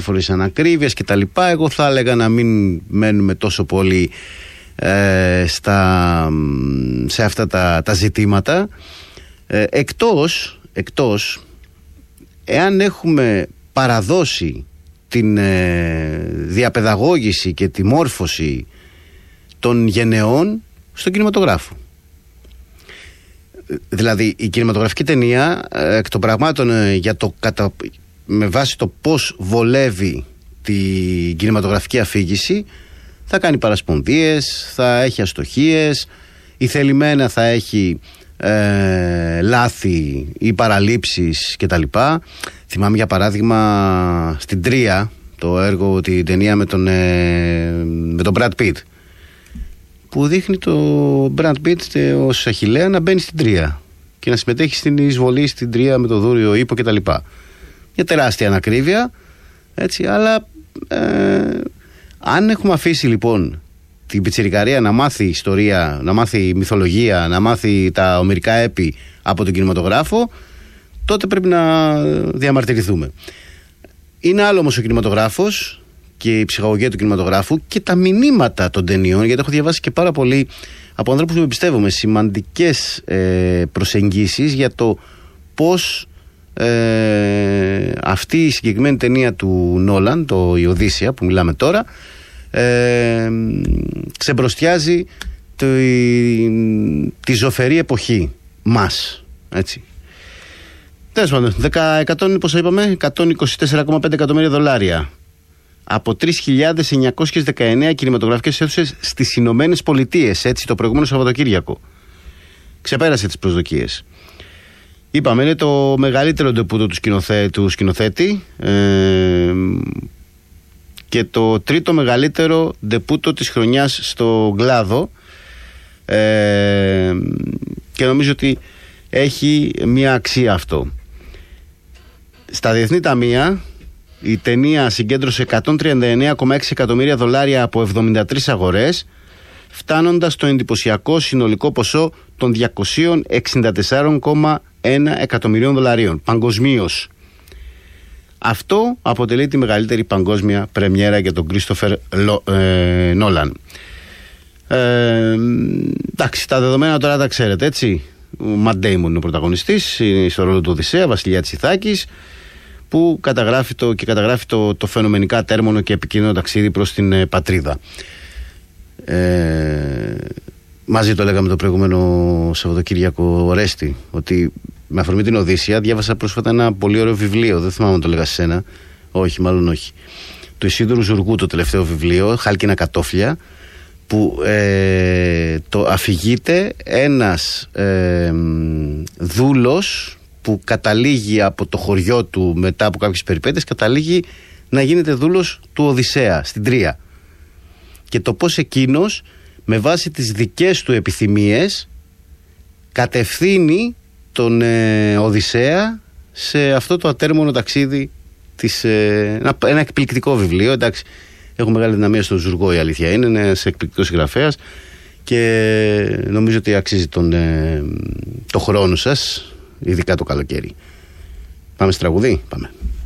διάφορες ανακρίβειες και τα λοιπά. Εγώ θα έλεγα να μην μένουμε τόσο πολύ σε αυτά τα ζητήματα, εκτός εάν έχουμε παραδώσει την διαπαιδαγώγηση και τη μόρφωση των γενεών στον κινηματογράφο. Δηλαδή η κινηματογραφική ταινία εκ των πραγμάτων με βάση το πώς βολεύει την κινηματογραφική αφήγηση θα κάνει παρασπονδίες, θα έχει αστοχίες, η θελημένα θα έχει λάθη ή παραλήψεις κτλ. Θυμάμαι για παράδειγμα στην Τρία, το έργο, την ταινία με τον Brad Pitt, που δείχνει το Brad Pitt ως Αχιλλέα να μπαίνει στην Τρία και να συμμετέχει στην εισβολή στην Τρία με το δούριο ύπο κτλ. Μια τεράστια ανακρίβεια, έτσι, αλλά αν έχουμε αφήσει λοιπόν την πιτσιρικαρία να μάθει ιστορία, να μάθει μυθολογία, να μάθει τα ομηρικά έπι από τον κινηματογράφο, τότε πρέπει να διαμαρτυρηθούμε. Είναι άλλο όμως ο κινηματογράφος και η ψυχαγωγία του κινηματογράφου και τα μηνύματα των ταινιών, γιατί έχω διαβάσει και πάρα πολύ από ανθρώπους που εμπιστεύομαι σημαντικές προσεγγίσεις για το πώς αυτή η συγκεκριμένη ταινία του Νόλαν, η Οδύσσεια που μιλάμε τώρα, ξεμπροστιάζει τη ζωφερή εποχή μας, έτσι. Τέλος πάντων, 124,5 εκατομμύρια δολάρια από 3.919 κινηματογραφικές αίθουσες στις Ηνωμένες Πολιτείες, έτσι, το προηγούμενο Σαββατοκύριακο. Ξεπέρασε τις προσδοκίες. Είπαμε, είναι το μεγαλύτερο ντεπούτο του σκηνοθέτη και το τρίτο μεγαλύτερο ντεπούτο της χρονιάς στο κλάδο, και νομίζω ότι έχει μια αξία αυτό. Στα διεθνή ταμεία η ταινία συγκέντρωσε 139,6 εκατομμύρια δολάρια από 73 αγορές, φτάνοντας στο εντυπωσιακό συνολικό ποσό των 264,1 εκατομμυρίων δολαρίων παγκοσμίως. Αυτό αποτελεί τη μεγαλύτερη παγκόσμια πρεμιέρα για τον Κρίστοφερ Νόλαν. Εντάξει, τα δεδομένα τώρα τα ξέρετε, έτσι. Ο Ματ Ντέιμον είναι ο πρωταγωνιστής, είναι στο ρόλο του Οδυσσέα, βασιλιά της Ιθάκης, που καταγράφει το φαινομενικά τέρμονο και επικίνδυνο ταξίδι προς την πατρίδα. Μαζί το λέγαμε το προηγούμενο Σαββατοκύριακο, Ορέστη, ότι με αφορμή την Οδύσσεια διάβασα πρόσφατα ένα πολύ ωραίο βιβλίο, δεν θυμάμαι αν το λέγα σε σένα, όχι, μάλλον όχι, του Ισίδωρου Ζουργού, το τελευταίο βιβλίο, Χάλκινα κατόφλια, που το αφηγείται ένας δούλος που καταλήγει από το χωριό του μετά από κάποιες περιπέτειες, καταλήγει να γίνεται δούλος του Οδυσσέα στην Τρία, και το πως εκείνος με βάση τις δικές του επιθυμίες κατευθύνει τον Οδυσσέα σε αυτό το ατέρμονο ταξίδι ένα εκπληκτικό βιβλίο, εντάξει. Έχω μεγάλη δυναμία στον Ζουργό, η αλήθεια είναι ένας εκπληκτικός συγγραφέας και νομίζω ότι αξίζει το χρόνο σας, ειδικά το καλοκαίρι. Πάμε στο τραγουδί, πάμε.